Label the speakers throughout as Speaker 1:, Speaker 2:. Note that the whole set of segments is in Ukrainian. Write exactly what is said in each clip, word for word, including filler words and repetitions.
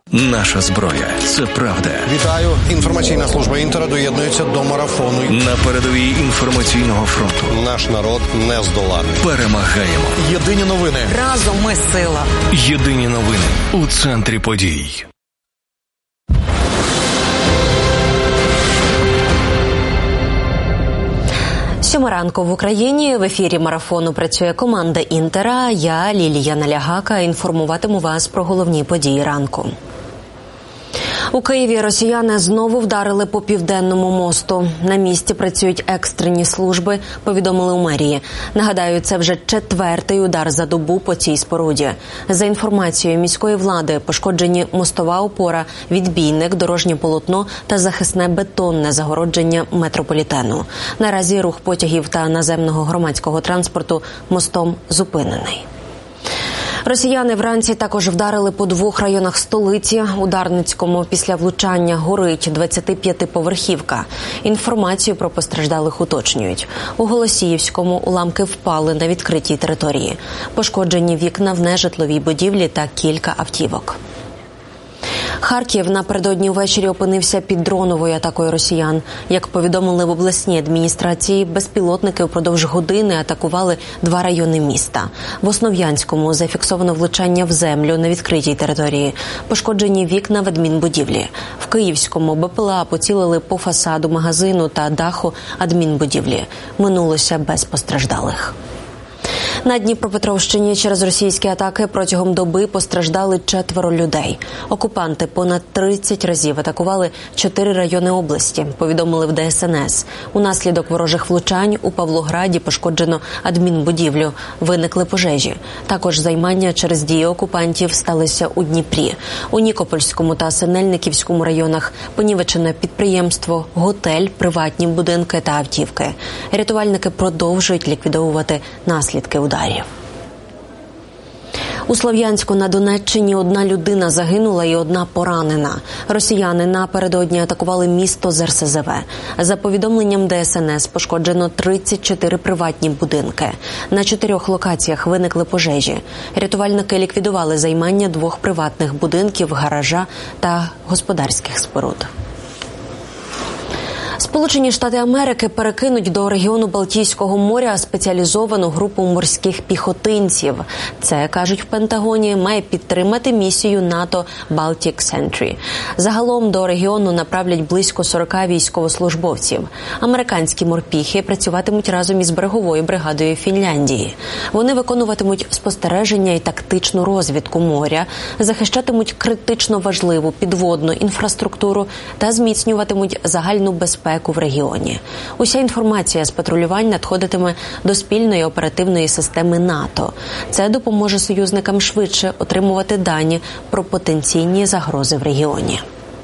Speaker 1: Наша зброя – це правда.
Speaker 2: Вітаю. Інформаційна служба Інтера доєднується до марафону.
Speaker 1: На передовій інформаційного фронту.
Speaker 2: Наш народ не здоланий.
Speaker 1: Перемагаємо.
Speaker 2: Єдині новини.
Speaker 3: Разом ми сила.
Speaker 1: Єдині новини у центрі подій.
Speaker 4: Сьома ранку в Україні. В ефірі марафону працює команда Інтера. Я, Лілія Налягака, інформуватиму вас про головні події ранку. У Києві росіяни знову вдарили по Південному мосту. На місці працюють екстрені служби, повідомили у мерії. Нагадаю, це вже четвертий удар за добу по цій споруді. За інформацією міської влади, пошкоджені мостова опора, відбійник, дорожнє полотно та захисне бетонне загородження метрополітену. Наразі рух потягів та наземного громадського транспорту мостом зупинений. Росіяни вранці також вдарили по двох районах столиці. У Дарницькому після влучання горить двадцятип'ятиповерхівка. Інформацію про постраждалих уточнюють. У Голосіївському уламки впали на відкритій території. Пошкоджені вікна в нежитловій будівлі та кілька автівок. Харків напередодні ввечері опинився під дроновою атакою росіян. Як повідомили в обласній адміністрації, безпілотники упродовж години атакували два райони міста. В Основ'янському зафіксовано влучання в землю на відкритій території. Пошкоджені вікна в адмінбудівлі. В Київському БПЛА поцілили по фасаду магазину та даху адмінбудівлі. Минулося без постраждалих. На Дніпропетровщині через російські атаки протягом доби постраждали четверо людей. Окупанти понад тридцять разів атакували чотири райони області, повідомили в Де Ес Ен Ес. Унаслідок ворожих влучань у Павлограді пошкоджено адмінбудівлю, виникли пожежі. Також займання через дії окупантів сталися у Дніпрі. У Нікопольському та Синельниківському районах понівечене підприємство, готель, приватні будинки та автівки. Рятувальники продовжують ліквідовувати наслідки ударів. У Слов'янську на Донеччині одна людина загинула і одна поранена. Росіяни напередодні атакували місто з Ер Се Зе Ве. За повідомленням Де Ес Ен Ес пошкоджено тридцять чотири приватні будинки. На чотирьох локаціях виникли пожежі. Рятувальники ліквідували займання двох приватних будинків, гаража та господарських споруд. Сполучені Штати Америки перекинуть до регіону Балтійського моря спеціалізовану групу морських піхотинців. Це, кажуть в Пентагоні, має підтримати місію НАТО Baltic Sentry. Загалом до регіону направлять близько сорок військовослужбовців. Американські морпіхи працюватимуть разом із береговою бригадою Фінляндії. Вони виконуватимуть спостереження і тактичну розвідку моря, захищатимуть критично важливу підводну інфраструктуру та зміцнюватимуть загальну безпеку в регіоні. Уся інформація з патрулювань надходитиме до спільної оперативної системи НАТО. Це допоможе союзникам швидше отримувати дані про потенційні загрози в регіоні.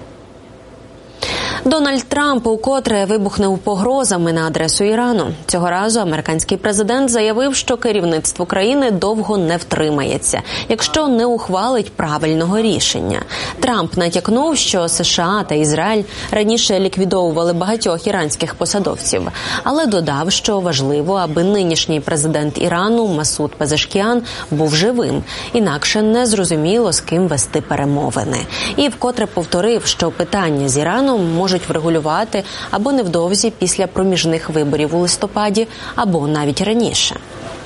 Speaker 4: Дональд Трамп укотре вибухнув погрозами на адресу Ірану. Цього разу американський президент заявив, що керівництво країни довго не втримається, якщо не ухвалить правильного рішення. Трамп натякнув, що США та Ізраїль раніше ліквідовували багатьох іранських посадовців, але додав, що важливо, аби нинішній президент Ірану Масуд Пезешкіан був живим, інакше не зрозуміло, з ким вести перемовини. І вкотре повторив, що питання з Іраном можуть врегулювати або невдовзі після проміжних виборів у листопаді, або навіть раніше.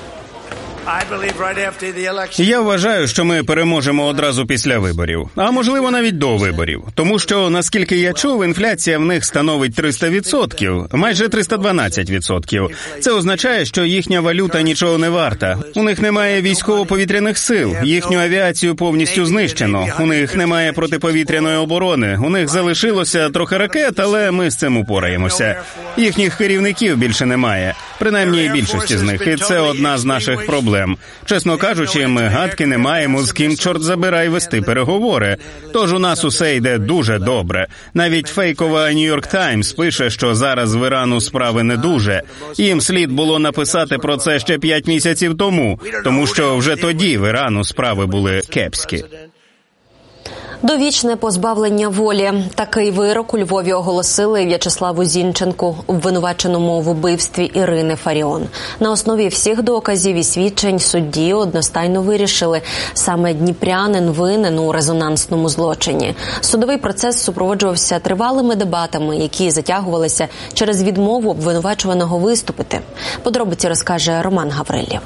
Speaker 5: Я вважаю, що ми переможемо одразу після виборів, а можливо навіть до виборів. Тому що, наскільки я чув, інфляція в них становить триста відсотків, майже триста дванадцять відсотків. Це означає, що їхня валюта нічого не варта. У них немає військово-повітряних сил, їхню авіацію повністю знищено, у них немає протиповітряної оборони, у них залишилося трохи ракет, але ми з цим упораємося. Їхніх керівників більше немає, принаймні більшості з них, і це одна з наших проблем. Чесно кажучи, ми гадки не маємо, з ким, чорт забирай, вести переговори. Тож у нас усе йде дуже добре. Навіть фейкова Нью-Йорк Таймс пише, що зараз в Ірану справи не дуже. Їм слід було написати про це ще п'ять місяців тому, тому що вже тоді в Ірану справи були кепські.
Speaker 4: Довічне позбавлення волі. Такий вирок у Львові оголосили В'ячеславу Зінченку, обвинуваченому в убивстві Ірини Фаріон. На основі всіх доказів і свідчень судді одностайно вирішили, саме дніпрянин винен у резонансному злочині. Судовий процес супроводжувався тривалими дебатами, які затягувалися через відмову обвинувачуваного виступити. Подробиці розкаже Роман Гаврилів.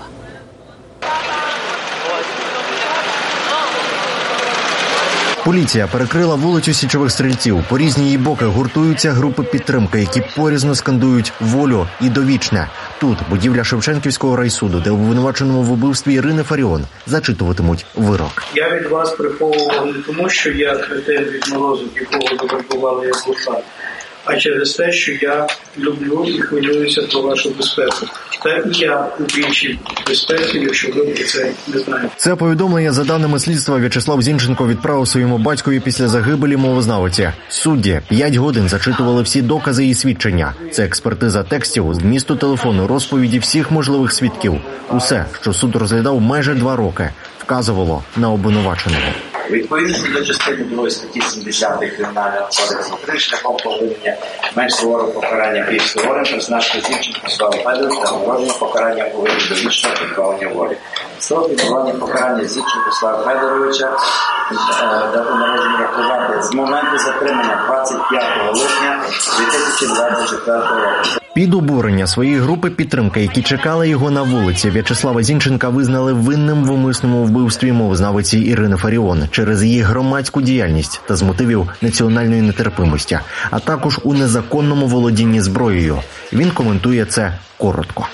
Speaker 3: Поліція перекрила вулицю Січових Стрільців. По різні її боки гуртуються групи підтримки, які порізно скандують «Волю» і «Довічне». Тут будівля Шевченківського райсуду, де обвинуваченому в убивстві Ірини Фаріон зачитуватимуть вирок.
Speaker 6: Я від вас приховував не тому, що я хретен від морозу, якого добракували як гусар, а через те, що я люблю і хвилююся про вашу безпеку. Та і я у більшій безпеці, якщо ви про це не знаєте.
Speaker 3: Це повідомлення, за даними слідства, В'ячеслав Зінченко відправив своєму батькові після загибелі мовознавиці. Судді п'ять годин зачитували всі докази і свідчення. Це експертиза текстів, змісту телефону, розповіді всіх можливих свідків. Усе, що суд розглядав майже два роки, вказувало на обвинуваченого.
Speaker 7: Відповідно до частини другої статті сімдесят Кримінального кодексу України шляхом повернення менш суворого покарання більш суворим призначити Зінченку Славу Федоровичу та нагородження покарання повинні до вічного позбавлення волі. Строк відбування покарання Зінченку Слава Федоровича дату народження рахувати з моменту затримання двадцять п'ятого липня дві тисячі двадцять четвертого року.
Speaker 3: Під обурення своєї групи підтримки, які чекали його на вулиці, В'ячеслава Зінченка визнали винним в умисному вбивстві мовознавиці Ірини Фаріон через її громадську діяльність та з мотивів національної нетерпимості, а також у незаконному володінні зброєю. Він коментує це коротко.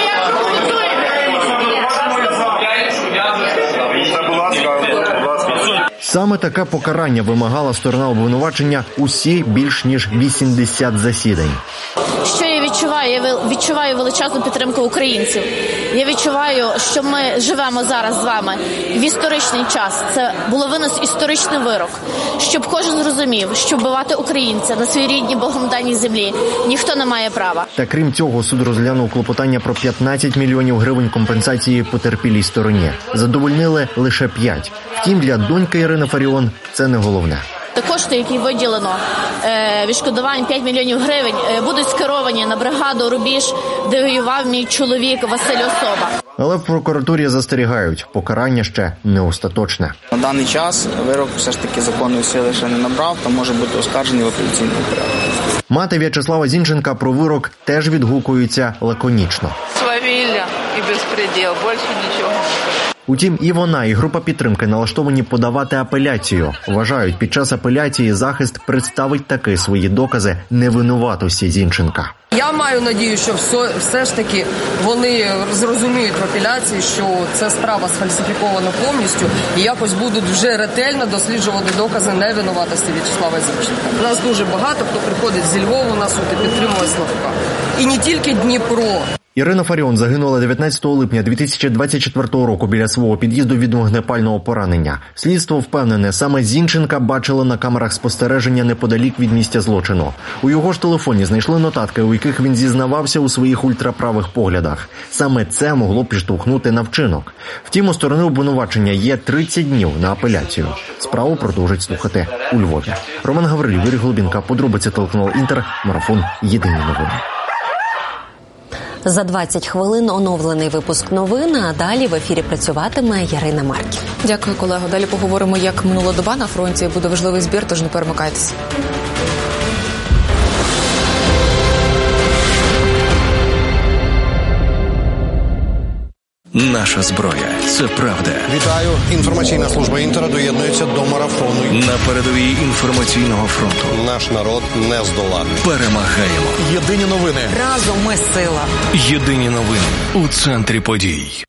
Speaker 3: Саме таке покарання вимагала сторона обвинувачення усі більш ніж вісімдесят засідань.
Speaker 8: Що я відчуваю? Я відчуваю величезну підтримку українців. Я відчуваю, що ми живемо зараз з вами в історичний час. Це було винос історичний вирок. Щоб кожен зрозумів, що вбивати українця на своїй рідній Богом даній землі ніхто не має права.
Speaker 3: Та крім цього, суд розглянув клопотання про п'ятнадцять мільйонів гривень компенсації потерпілій стороні. Задовольнили лише п'ять. Втім, для доньки Ірини Фаріон це не головне.
Speaker 8: Кошти, які виділено, відшкодування п'ять мільйонів гривень, будуть скеровані на бригаду «Рубіж», де воював мій чоловік Василь Особа.
Speaker 3: Але в прокуратурі застерігають, покарання ще не остаточне.
Speaker 9: На даний час вирок все ж таки законної сили ще не набрав, та може бути оскаржений в апеляційному порядку.
Speaker 3: Мати В'ячеслава Зінченка про вирок теж відгукується лаконічно.
Speaker 10: Свавілля і безпреділ, більше нічого.
Speaker 3: Утім, і вона, і група підтримки налаштовані подавати апеляцію. Вважають, під час апеляції захист представить таки свої докази невинуватості Зінченка.
Speaker 11: Я маю надію, що все, все ж таки вони зрозуміють в апеляції, що ця справа сфальсифікована повністю і якось будуть вже ретельно досліджувати докази невинуватості В'ячеслава Зінченка. У нас дуже багато хто приходить зі Львова на суд і підтримує Славка. І не тільки Дніпро.
Speaker 3: Ірина Фаріон загинула дев'ятнадцятого липня дві тисячі двадцять четвертого року біля свого під'їзду від вогнепального поранення. Слідство впевнене, саме Зінченка бачили на камерах спостереження неподалік від місця злочину. У його ж телефоні знайшли нотатки, у яких він зізнавався у своїх ультраправих поглядах. Саме це могло підштовхнути на вчинок. Втім, у сторони обвинувачення є тридцять днів на апеляцію. Справу продовжать слухати у Львові. Роман Гаврилів, Юрій Глобінка, подробиці телеканал «Інтер», марафон «Єдині новини».
Speaker 4: За двадцять хвилин оновлений випуск новин, а далі в ефірі працюватиме Ярина Марків.
Speaker 12: Дякую, колего. Далі поговоримо, як минула доба на фронті. Буде важливий збір, тож не перемикайтеся.
Speaker 1: Наша зброя – це правда.
Speaker 2: Вітаю. Інформаційна служба «Інтера» доєднується до марафону.
Speaker 1: На передовій інформаційного фронту.
Speaker 2: Наш народ не здоланий.
Speaker 1: Перемагаємо.
Speaker 2: Єдині новини.
Speaker 12: Разом ми сила.
Speaker 1: Єдині новини у центрі подій.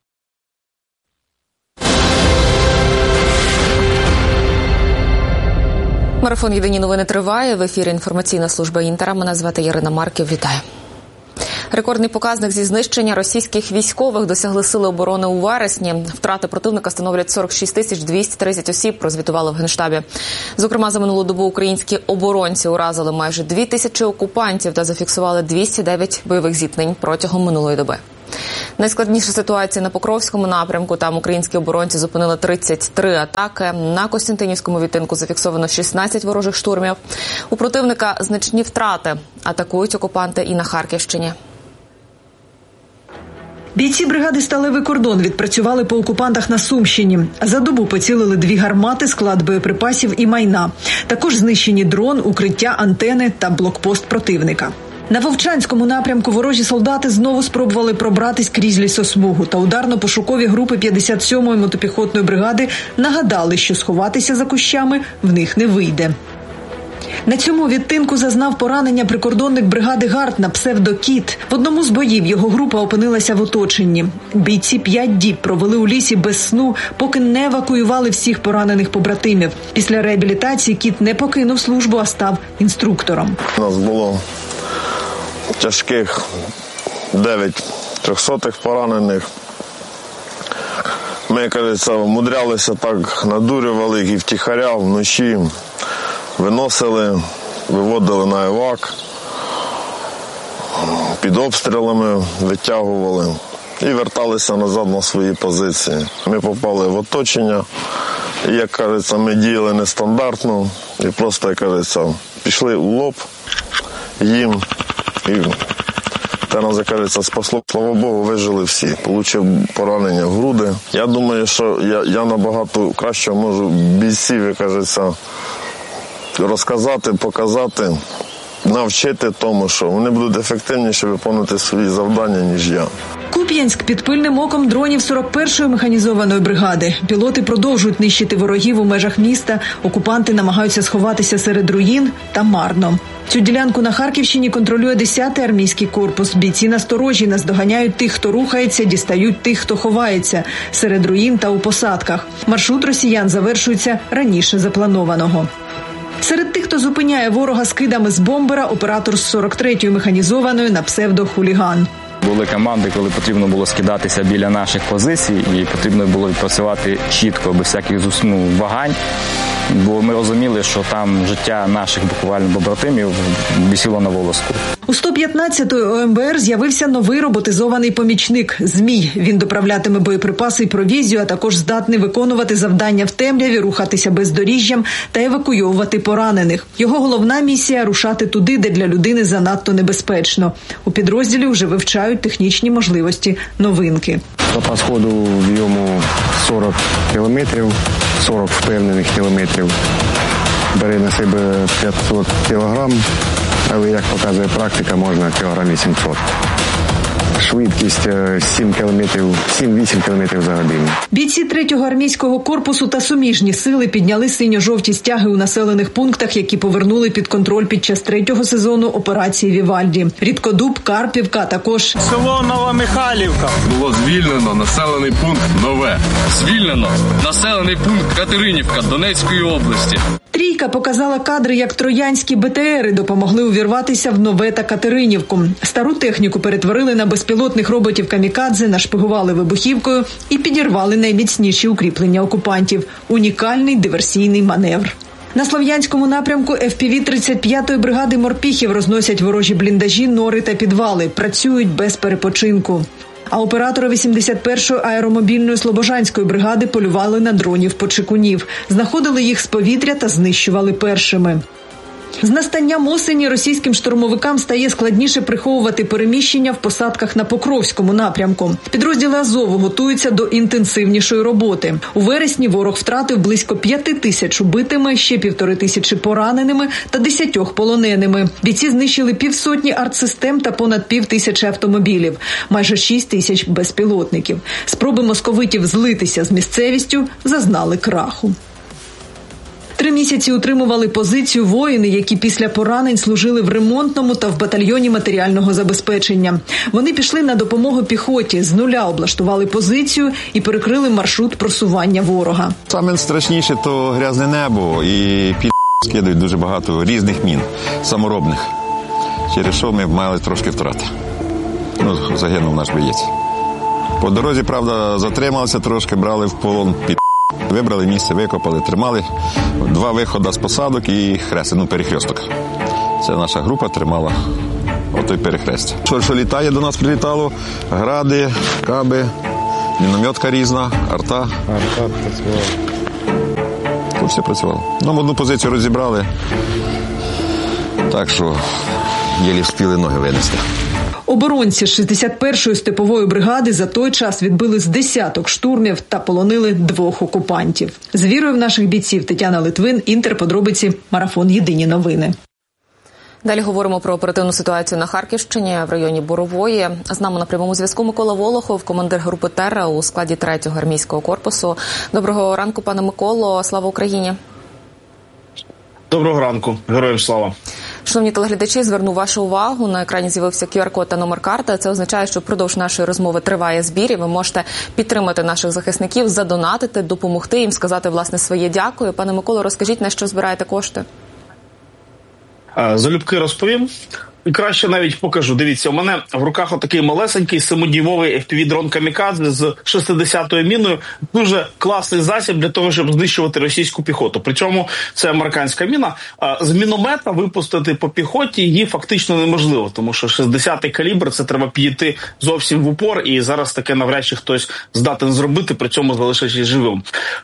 Speaker 12: Марафон «Єдині новини» триває. В ефірі інформаційна служба «Інтера». Мене звати Ярина Марків. Вітаю. Рекордний показник зі знищення російських військових досягли сили оборони у вересні. Втрати противника становлять сорок шість тисяч двісті тридцять осіб, прозвітували в Генштабі. Зокрема, за минулу добу українські оборонці уразили майже дві тисячі окупантів та зафіксували двісті дев'ять бойових зіткнень протягом минулої доби. Найскладніша ситуація на Покровському напрямку. Там українські оборонці зупинили тридцять три атаки. На Костянтинівському відтинку зафіксовано шістнадцять ворожих штурмів. У противника значні втрати. Атакують окупанти і на Харківщині.
Speaker 13: Бійці бригади «Сталевий кордон» відпрацювали по окупантах на Сумщині. За добу поцілили дві гармати, склад боєприпасів і майна. Також знищені дрон, укриття, антени та блокпост противника. На Вовчанському напрямку ворожі солдати знову спробували пробратись крізь лісосмугу, та ударно-пошукові групи п'ятдесят сьомої мотопіхотної бригади нагадали, що сховатися за кущами в них не вийде. На цьому відтинку зазнав поранення прикордонник бригади «Гард» на псевдо «Кіт». В одному з боїв його група опинилася в оточенні. Бійці п'ять діб провели у лісі без сну, поки не евакуювали всіх поранених побратимів. Після реабілітації «Кіт» не покинув службу, а став інструктором.
Speaker 14: У нас було тяжких дев'ять трьохсотих поранених. Ми, кажеться, вмудрялися так, надурювали їх і втіхаря вночі. Виносили, виводили на евак, під обстрілами витягували і верталися назад на свої позиції. Ми попали в оточення, і, як кажеться, ми діяли нестандартно і просто, як кажеться, пішли у лоб їм. І те нас, як кажеться, спасло. Слава Богу, вижили всі. Получив поранення в груди. Я думаю, що я, я набагато краще можу бійців, як кажеться, розказати, показати, навчити тому, що вони будуть ефективніше виконувати свої завдання, ніж я.
Speaker 13: Куп'янськ під пильним оком дронів сорок першої механізованої бригади. Пілоти продовжують нищити ворогів у межах міста. Окупанти намагаються сховатися серед руїн, та марно. Цю ділянку на Харківщині контролює десятий армійський корпус. Бійці насторожі, наздоганяють тих, хто рухається, дістають тих, хто ховається серед руїн та у посадках. Маршрут росіян завершується раніше запланованого. Серед тих, хто зупиняє ворога скидами з бомбера, оператор з сорок третьої механізованої на псевдо «Хуліган».
Speaker 15: Були команди, коли потрібно було скидатися біля наших позицій і потрібно було відпрацювати чітко, без всяких ну, вагань. Бо ми розуміли, що там життя наших буквально побратимів висіло на волоску.
Speaker 13: У сто п'ятнадцятої О Ем Бе Ер з'явився новий роботизований помічник – «Змій». Він доправлятиме боєприпаси і провізію, а також здатний виконувати завдання в темряві, рухатися бездоріжжям та евакуйовувати поранених. Його головна місія – рушати туди, де для людини занадто небезпечно. У підрозділі вже вивчають технічні можливості новинки.
Speaker 16: Запас ходу в йому сорок кілометрів, сорок впевнених кілометрів. Бере на себе п'ятсот кілограм, але, як показує практика, можна кілограм вісімсот. Швидкість сім кілометрів, сім-вісім кілометрів за годину.
Speaker 13: Бійці третього армійського корпусу та суміжні сили підняли синьо-жовті стяги у населених пунктах, які повернули під контроль під час третього сезону операції «Вівальді». Рідкодуб, Карпівка, а також
Speaker 17: село Нова Михайлівка. Було звільнено населений пункт Нове. Звільнено населений пункт Катеринівка Донецької області.
Speaker 13: Трійка показала кадри, як троянські Бе Те Ери допомогли увірватися в Нове та Катеринівку. Стару техніку перетворили на безпілотних роботів камікадзе, нашпигували вибухівкою і підірвали найміцніші укріплення окупантів. Унікальний диверсійний маневр. На Слов'янському напрямку Еф Пі Ві тридцять п'ятої бригади морпіхів розносять ворожі бліндажі, нори та підвали. Працюють без перепочинку. А оператори вісімдесят першої аеромобільної Слобожанської бригади полювали на дронів-почекунів. Знаходили їх з повітря та знищували першими. З настанням осені російським штурмовикам стає складніше приховувати переміщення в посадках на Покровському напрямку. Підрозділи Азову готуються до інтенсивнішої роботи. У вересні ворог втратив близько п'яти тисяч убитими, ще півтори тисячі пораненими та десятьох полоненими. Бійці знищили півсотні артсистем та понад пів тисячі автомобілів, майже шість тисяч безпілотників. Спроби московитів злитися з місцевістю зазнали краху. Три місяці утримували позицію воїни, які після поранень служили в ремонтному та в батальйоні матеріального забезпечення. Вони пішли на допомогу піхоті, з нуля облаштували позицію і перекрили маршрут просування ворога.
Speaker 18: Саме страшніше – то грязне небо і під скидають дуже багато різних мін, саморобних, через що ми мали трошки втрати. Ну, загинув наш боєць. По дорозі, правда, затрималися трошки, брали в полон під. Вибрали місце, викопали, тримали. Два виходи з посадок і хрест, ну, перехресток. Це наша група тримала отой перехрестя. Що, що літає, до нас прилітало, гради, каби, мінометка різна, арта. Арта працювала. Тут все працювало. Ну, одну позицію розібрали, так що єлі встигли ноги винести.
Speaker 13: Оборонці шістдесят першої степової бригади за той час відбили з десяток штурмів та полонили двох окупантів. З вірою в наших бійців Тетяна Литвин, Інтер, подробиці, марафон «Єдині новини».
Speaker 12: Далі говоримо про оперативну ситуацію на Харківщині в районі Борової. З нами на прямому зв'язку Микола Волохов, командир групи «Терра» у складі третього армійського корпусу. Доброго ранку, пане Миколо. Слава Україні.
Speaker 19: Доброго ранку. Героям слава.
Speaker 12: Шановні телеглядачі, зверну вашу увагу. На екрані з'явився ку ар код та номер карти. Це означає, що впродовж нашої розмови триває збір, і ви можете підтримати наших захисників, задонатити, допомогти їм, сказати, власне, своє дякую. Пане Миколо, розкажіть, на що збираєте кошти?
Speaker 19: Залюбки розповім. І краще навіть покажу. Дивіться, у мене в руках отакий малесенький семидюймовий еф пі ві-дрон «Камікадзе» з шістдесятою міною. Дуже класний засіб для того, щоб знищувати російську піхоту. Причому це американська міна. З міномета випустити по піхоті її фактично неможливо, тому що шістдесятий калібр – це треба п'яти зовсім в упор, і зараз таке навряд чи хтось здатен зробити, при цьому залишившись живим.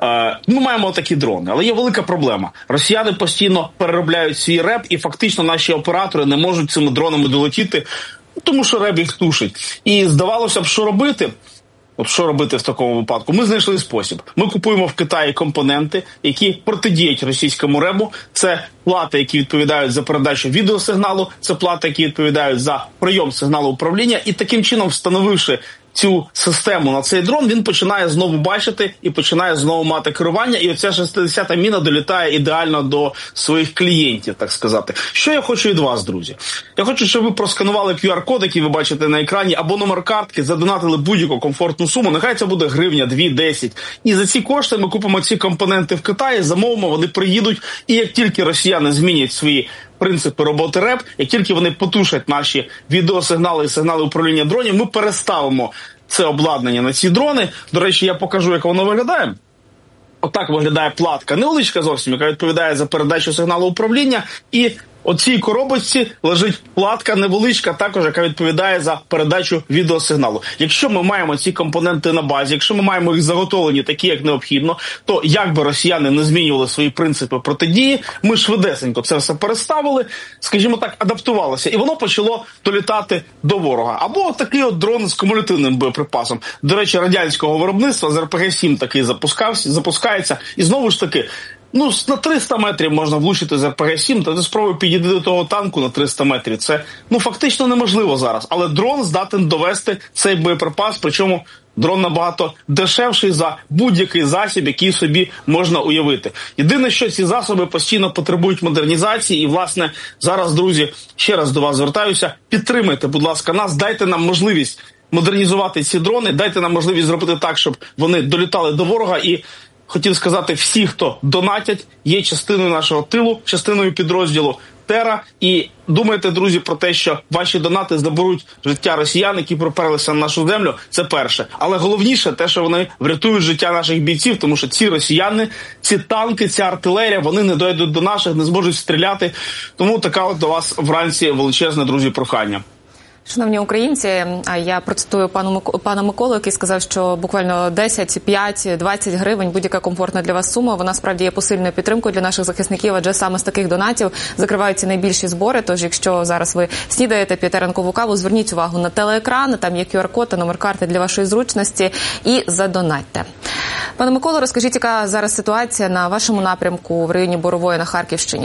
Speaker 19: Ми маємо такі дрони, але є велика проблема. Росіяни постійно переробляють свій реп, і фактично наші оператори не можуть цими дронами долетіти, тому що реб їх тушить. І здавалося б, що робити? От що робити в такому випадку? Ми знайшли спосіб. Ми купуємо в Китаї компоненти, які протидіють російському ребу. Це плати, які відповідають за передачу відеосигналу, це плати, які відповідають за прийом сигналу управління. І таким чином, встановивши цю систему на цей дрон, він починає знову бачити і починає знову мати керування. І оця шістдесята міна долітає ідеально до своїх клієнтів, так сказати. Що я хочу від вас, друзі? Я хочу, щоб ви просканували ку ар код, який ви бачите на екрані, або номер картки, задонатили будь-яку комфортну суму. Нехай це буде гривня, дві, десять. І за ці кошти ми купимо ці компоненти в Китаї, замовимо, вони приїдуть. І як тільки росіяни змінять свої принципи роботи РЕП, як тільки вони потушать наші відеосигнали і сигнали управління дронів, ми переставимо це обладнання на ці дрони. До речі, я покажу, як воно виглядає. Отак виглядає платка, невеличка зовсім, яка відповідає за передачу сигналу управління. І у цій коробочці лежить платка невеличка, також, яка відповідає за передачу відеосигналу. Якщо ми маємо ці компоненти на базі, якщо ми маємо їх заготовлені такі, як необхідно, то як би росіяни не змінювали свої принципи протидії, ми швидесенько це все переставили, скажімо так, адаптувалося, і воно почало долітати до ворога. Або такий от дрон з кумулятивним боєприпасом. До речі, радянського виробництва, з ар пе ге сім такий запускався, запускається, і знову ж таки, ну, на триста метрів можна влучити з ар пе ге сім, та ти спробуй підійти до того танку на триста метрів. Це, ну, фактично неможливо зараз. Але дрон здатен довести цей боєприпас, причому дрон набагато дешевший за будь-який засіб, який собі можна уявити. Єдине, що ці засоби постійно потребують модернізації, і, власне, зараз, друзі, ще раз до вас звертаюся, підтримайте, будь ласка, нас, дайте нам можливість модернізувати ці дрони, дайте нам можливість зробити так, щоб вони долітали до ворога. І хотів сказати, всі, хто донатять, є частиною нашого тилу, частиною підрозділу «Терра». І думайте, друзі, про те, що ваші донати заберуть життя росіян, які проперлися на нашу землю. Це перше. Але головніше те, що вони врятують життя наших бійців, тому що ці росіяни, ці танки, ця артилерія, вони не дойдуть до наших, не зможуть стріляти. Тому така от до вас вранці величезне, друзі, прохання.
Speaker 12: Шановні українці, я процитую пану пана Миколу, який сказав, що буквально десять, п'ять, двадцять гривень, будь-яка комфортна для вас сума, вона справді є посильною підтримкою для наших захисників, адже саме з таких донатів закриваються найбільші збори. Тож, якщо зараз ви снідаєте, п'єте ранкову каву, зверніть увагу на телеекран, там є ку ар код та номер карти для вашої зручності, і задонатьте. Пане Миколо, розкажіть, яка зараз ситуація на вашому напрямку в районі Борової на Харківщині?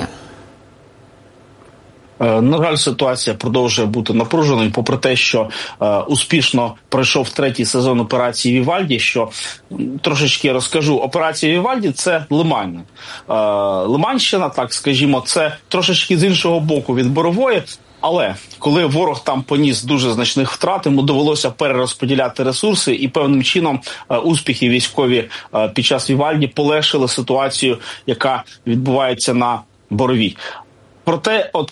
Speaker 19: На жаль, ситуація продовжує бути напруженою, попри те, що е, успішно пройшов третій сезон операції «Вівальді», що трошечки розкажу. Операція «Вівальді» – це Лимань. Е, Лиманщина, так скажімо, це трошечки з іншого боку від Борової. Але коли ворог там поніс дуже значних втрат, йому довелося перерозподіляти ресурси, і певним чином е, успіхи військові е, під час «Вівальді» полегшили ситуацію, яка відбувається на Боровій. Проте, от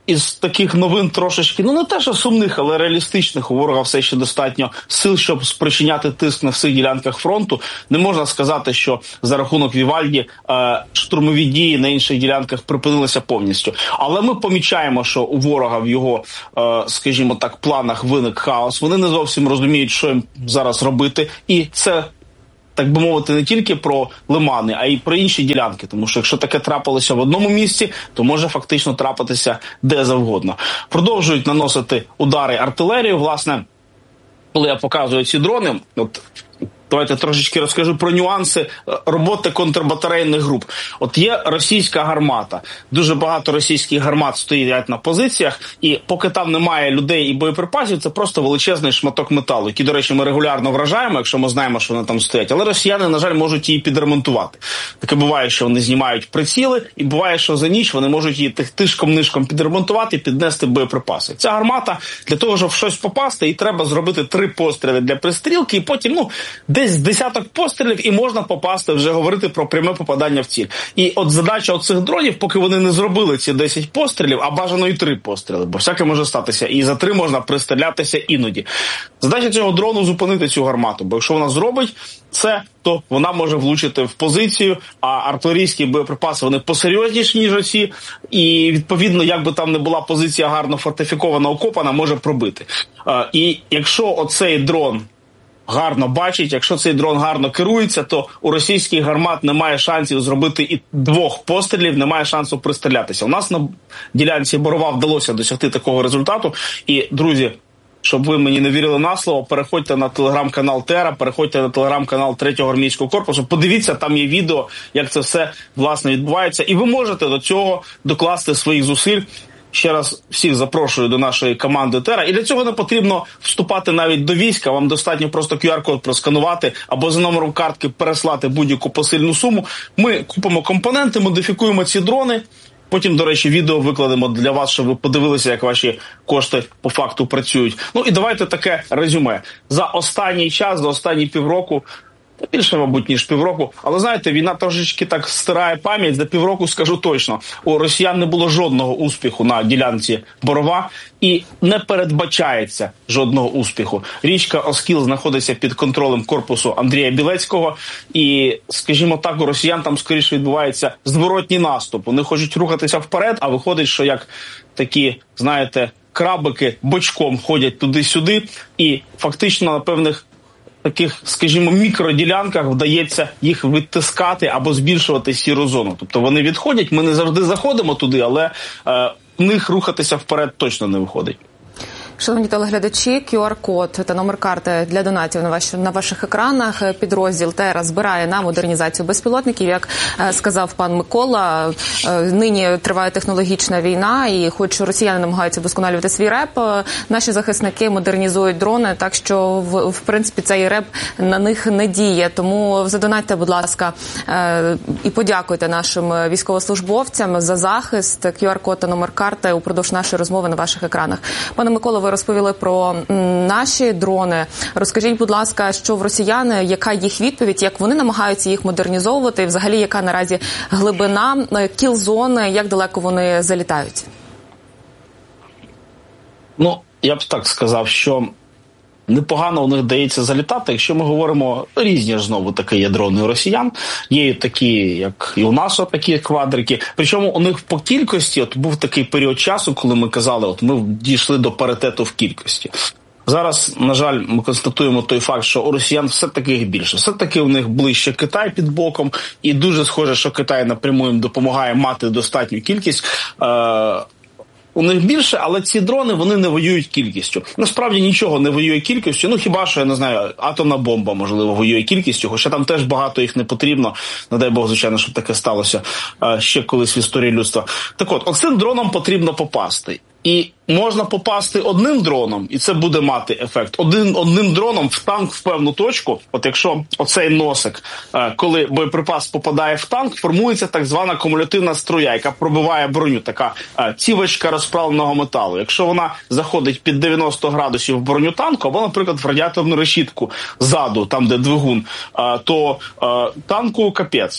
Speaker 19: із таких новин трошечки, ну не те, що сумних, але реалістичних. У ворога все ще достатньо сил, щоб спричиняти тиск на всіх ділянках фронту. Не можна сказати, що за рахунок Вівальді е, штурмові дії на інших ділянках припинилися повністю. Але ми помічаємо, що у ворога в його, е, скажімо так, планах виник хаос. Вони не зовсім розуміють, що їм зараз робити. І це, так би мовити, не тільки про лимани, а й про інші ділянки. Тому що якщо таке трапилося в одному місці, то може фактично трапитися де завгодно. Продовжують наносити удари артилерію. Власне, коли я показую ці дрони, от давайте трошечки розкажу про нюанси роботи контрбатарейних груп. От є російська гармата. Дуже багато російських гармат стоять на позиціях, і поки там немає людей і боєприпасів, це просто величезний шматок металу, який, до речі, ми регулярно вражаємо, якщо ми знаємо, що вони там стоять. Але росіяни, на жаль, можуть її підремонтувати. Таке буває, що вони знімають приціли, і буває, що за ніч вони можуть її тишком-нишком підремонтувати і піднести боєприпаси. Ця гармата, для того, щоб в щось попасти, їй треба зробити три постріли для пристрілки, і потім, ну, десь десяток пострілів і можна попасти, вже говорити про пряме попадання в ціль. І от задача оцих дронів, поки вони не зробили ці десять пострілів, а бажано і три постріли, бо всяке може статися. І за три можна пристрілятися іноді. Задача цього дрону зупинити цю гармату, бо якщо вона зробить це, то вона може влучити в позицію, а артилерійські боєприпаси, вони посерйозніші, ніж оці, і відповідно, як би там не була позиція гарно фортифікована, окопана, може пробити. І якщо оцей дрон гарно бачить, якщо цей дрон гарно керується, то у російських гармат немає шансів зробити і двох пострілів, немає шансу пристрілятися. У нас на ділянці Борова вдалося досягти такого результату. І, друзі, щоб ви мені не вірили на слово, переходьте на телеграм-канал Тера, переходьте на телеграм-канал третього армійського корпусу, подивіться, там є відео, як це все, власне, відбувається. І ви можете до цього докласти своїх зусиль. Ще раз всіх запрошую до нашої команди Тера. І для цього не потрібно вступати навіть до війська. Вам достатньо просто ку ар код просканувати або за номером картки переслати будь-яку посильну суму. Ми купимо компоненти, модифікуємо ці дрони. Потім, до речі, відео викладемо для вас, щоб ви подивилися, як ваші кошти по факту працюють. Ну і давайте таке резюме. За останній час, за останні півроку, та більше, мабуть, ніж півроку. Але, знаєте, війна трошечки так стирає пам'ять. За півроку, скажу точно, у росіян не було жодного успіху на ділянці Борова і не передбачається жодного успіху. Річка Оскіл знаходиться під контролем корпусу Андрія Білецького. І, скажімо так, у росіян там скоріше відбувається зворотній наступ. Вони хочуть рухатися вперед, а виходить, що як такі, знаєте, крабики бочком ходять туди-сюди. І фактично на певних таких, скажімо, мікроділянках вдається їх відтискати або збільшувати сіру зону. Тобто вони відходять, ми не завжди заходимо туди, але е, в них рухатися вперед точно не виходить.
Speaker 12: Шановні телеглядачі, ку ар код та номер карти для донатів на, ваш, на ваших екранах. Підрозділ Тера збирає на модернізацію безпілотників. Як сказав пан Микола, нині триває технологічна війна, і хоч росіяни намагаються вдосконалювати свій реп, наші захисники модернізують дрони, так що, в, в принципі, цей реп на них не діє. Тому задонатьте, будь ласка, і подякуйте нашим військовослужбовцям за захист. ку ар код та номер карти упродовж нашої розмови на ваших екранах. Пане Миколо, ви розповіли про наші дрони. Розкажіть, будь ласка, що в росіян, яка їх відповідь, як вони намагаються їх модернізовувати, і взагалі яка наразі глибина кіл-зони, як далеко вони залітають?
Speaker 19: Ну, я б так сказав, що непогано у них дається залітати, якщо ми говоримо різні ж знову таки є дрони у росіян. Є такі, як і у нас, такі квадрики. Причому у них по кількості, от був такий період часу, коли ми казали, от ми дійшли до паритету в кількості. Зараз, на жаль, ми констатуємо той факт, що у росіян все-таки їх більше. Все-таки у них ближче Китай під боком, і дуже схоже, що Китай напряму їм допомагає мати достатню кількість. Е- У них більше, але ці дрони, вони не воюють кількістю. Насправді нічого не воює кількістю, ну хіба що, я не знаю, атомна бомба, можливо, воює кількістю, хоча там теж багато їх не потрібно, не дай Бог, звичайно, щоб таке сталося ще колись в історії людства. Так от, оцим дроном потрібно попасти. І можна попасти одним дроном, і це буде мати ефект. Один, одним дроном в танк в певну точку, от якщо оцей носик, коли боєприпас попадає в танк, формується так звана кумулятивна струя, яка пробиває броню, така цівочка розправленого металу. Якщо вона заходить під дев'яносто градусів в броню танку, або, наприклад, в радіаторну решітку ззаду, там де двигун, то танку капець.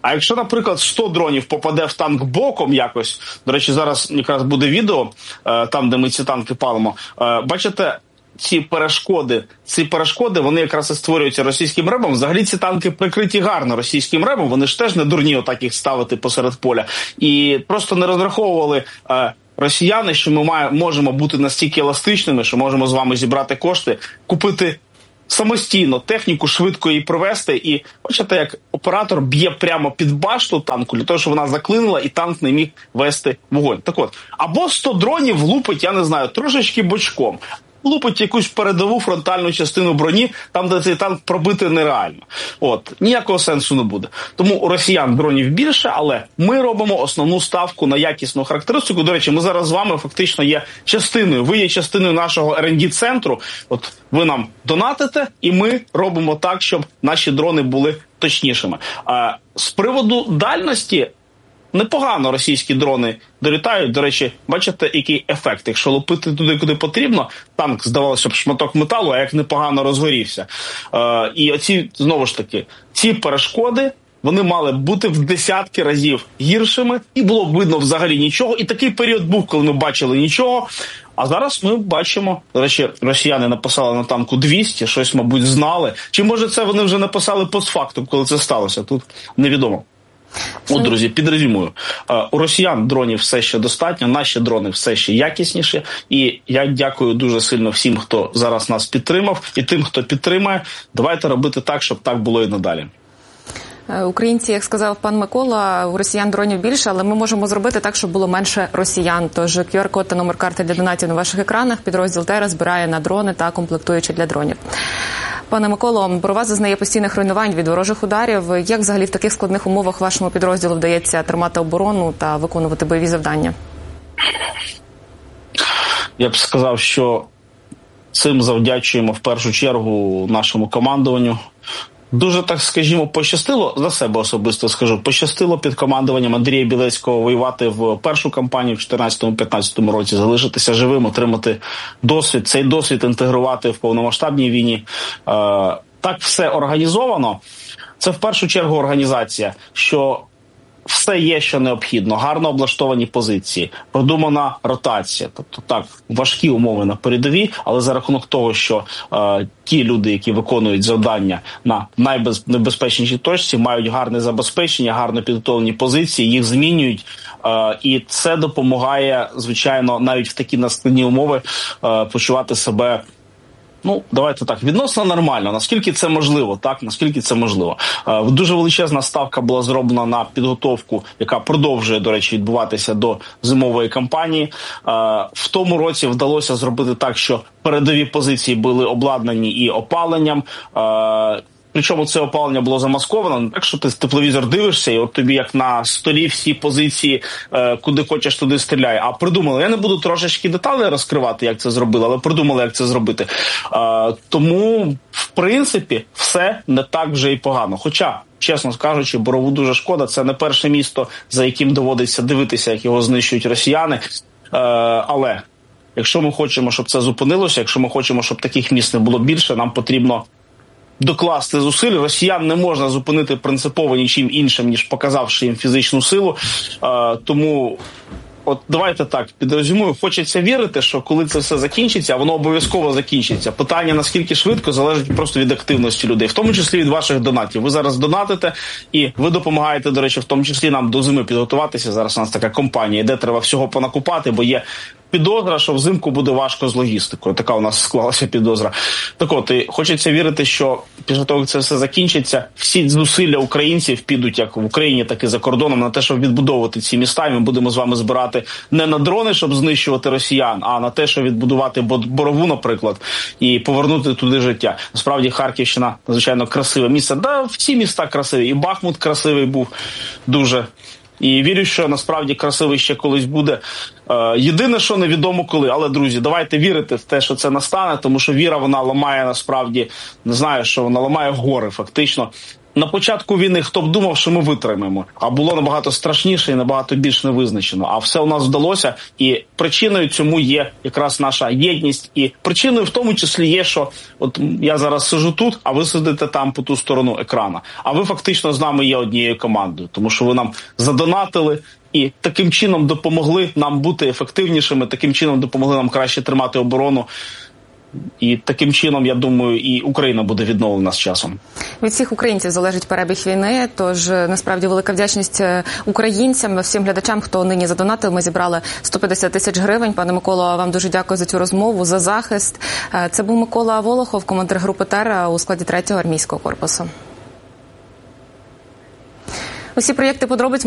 Speaker 19: А якщо, наприклад, сто дронів попаде в танк боком якось, до речі, зараз якраз буде відео, там, де ми ці танки палимо, бачите, ці перешкоди, ці перешкоди, вони якраз і створюються російським ребом. Взагалі ці танки прикриті гарно російським ребом, вони ж теж не дурні отак їх ставити посеред поля. І просто не розраховували е, росіяни, що ми має, можемо бути настільки еластичними, що можемо з вами зібрати кошти, купити самостійно техніку, швидко її провести. І бачите, як оператор б'є прямо під башту танку, для того, щоб вона заклинила і танк не міг вести вогонь. Так от, або сто дронів лупить, я не знаю, трошечки бочком. Лупить якусь передову фронтальну частину броні, там, де цей танк пробити нереально. От, ніякого сенсу не буде. Тому у росіян дронів більше, але ми робимо основну ставку на якісну характеристику. До речі, ми зараз з вами фактично є частиною, ви є частиною нашого ер енд ді-центру. От ви нам донатите, і ми робимо так, щоб наші дрони були точнішими. А з приводу дальності, непогано російські дрони долітають. До речі, бачите, який ефект. Якщо лупити туди, куди потрібно, танк, здавалося б, шматок металу, а як непогано розгорівся. Е, і оці, знову ж таки, ці перешкоди, вони мали бути в десятки разів гіршими, і було б видно взагалі нічого. І такий період був, коли ми бачили нічого. А зараз ми бачимо, до речі, росіяни написали на танку двісті, щось, мабуть, знали. Чи, може, це вони вже написали постфактум, коли це сталося? Тут невідомо. От, друзі, підрезюмую. У росіян дронів все ще достатньо, наші дрони все ще якісніші. І я дякую дуже сильно всім, хто зараз нас підтримав, і тим, хто підтримає. Давайте робити так, щоб так було і надалі.
Speaker 12: Українці, як сказав пан Микола, у росіян дронів більше, але ми можемо зробити так, щоб було менше росіян. Тож кю ар-код та номер карти для донатів на ваших екранах. Підрозділ Тера збирає на дрони та комплектуючі для дронів. Пане Миколо, Бровар зазнає постійних руйнувань від ворожих ударів. Як взагалі в таких складних умовах вашому підрозділу вдається тримати оборону та виконувати бойові завдання?
Speaker 19: Я б сказав, що цим завдячуємо в першу чергу нашому командуванню. Дуже, так скажімо, пощастило, за себе особисто скажу, пощастило під командуванням Андрія Білецького воювати в першу кампанію в чотирнадцятому-п'ятнадцятому році, залишитися живим, отримати досвід, цей досвід інтегрувати в повномасштабній війні. Е, так все організовано. Це в першу чергу організація, що все є, що необхідно. Гарно облаштовані позиції, продумана ротація. Тобто так, важкі умови на передовій, але за рахунок того, що е, ті люди, які виконують завдання на найнебезпечнішій точці, мають гарне забезпечення, гарно підготовлені позиції, їх змінюють. Е, і це допомагає, звичайно, навіть в такі наскладні умови е, почувати себе, ну, давайте так, відносно нормально, наскільки це можливо, так, наскільки це можливо. Е, дуже величезна ставка була зроблена на підготовку, яка продовжує, до речі, відбуватися до зимової кампанії. Е, в тому році вдалося зробити так, що передові позиції були обладнані і опаленням. Е, Причому це опалення було замасковано, не так, що ти тепловізор дивишся, і от тобі як на столі всі позиції, е, куди хочеш, туди стріляй. А придумали, я не буду трошечки деталі розкривати, як це зробили, але придумали, як це зробити. Е, тому, в принципі, все не так вже і погано. Хоча, чесно кажучи, Борову дуже шкода, це не перше місто, за яким доводиться дивитися, як його знищують росіяни. Е, але, якщо ми хочемо, щоб це зупинилося, якщо ми хочемо, щоб таких міст не було більше, нам потрібно докласти зусиль. Росіян не можна зупинити принципово нічим іншим, ніж показавши їм фізичну силу. Е, тому, от давайте так, підрозумію, хочеться вірити, що коли це все закінчиться, воно обов'язково закінчиться. Питання, наскільки швидко, залежить просто від активності людей, в тому числі від ваших донатів. Ви зараз донатите, і ви допомагаєте, до речі, в тому числі нам до зими підготуватися. Зараз у нас така компанія, де треба всього понакупати, бо є підозра, що взимку буде важко з логістикою. Така у нас склалася підозра. Так от, і хочеться вірити, що після того, як це все закінчиться, всі зусилля українців підуть як в Україні, так і за кордоном на те, щоб відбудовувати ці міста. І ми будемо з вами збирати не на дрони, щоб знищувати росіян, а на те, щоб відбудувати Борову, наприклад, і повернути туди життя. Насправді, Харківщина надзвичайно красиве місце. Да, всі міста красиві. І Бахмут красивий був дуже. І вірю, що насправді красивий ще колись буде. Е, єдине, що невідомо коли. Але, друзі, давайте вірити в те, що це настане, тому що віра, вона ламає насправді, не знаю, що вона ламає гори фактично. На початку війни хто б думав, що ми витримаємо, а було набагато страшніше і набагато більш невизначено. А все у нас вдалося, і причиною цьому є якраз наша єдність. І причиною в тому числі є, що от я зараз сижу тут, а ви сидите там по ту сторону екрана. А ви фактично з нами є однією командою, тому що ви нам задонатили і таким чином допомогли нам бути ефективнішими, таким чином допомогли нам краще тримати оборону. І таким чином, я думаю, і Україна буде відновлена з часом.
Speaker 12: Від всіх українців залежить перебіг війни, тож насправді велика вдячність українцям, всім глядачам, хто нині задонатив. Ми зібрали сто п'ятдесят тисяч гривень. Пане Миколо, вам дуже дякую за цю розмову, за захист. Це був Микола Волохов, командир групи «Терра» у складі третього армійського корпусу. Усі проєкти подробиць